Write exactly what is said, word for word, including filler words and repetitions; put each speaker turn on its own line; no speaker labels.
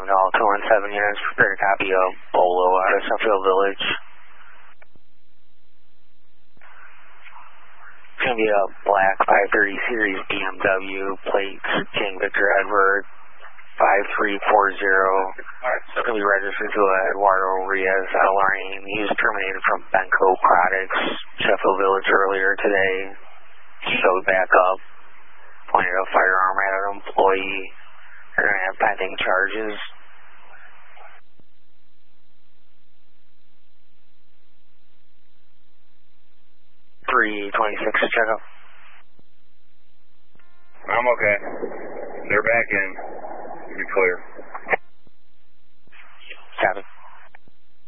Seven all two one seven units, prepare to copy a Bolo out of Suffield Village. It's going to be a black five thirty series B M W, plates King Victor Edward five three four zero. It's going to be registered to Eduardo Riaz Alarin. He was terminated from Benco Products, Sheffield Village earlier today. Showed back up, pointed a firearm at an employee. They're going to have pending charges. three twenty-six, check up.
I'm okay. They're back in. Be clear.
Copy.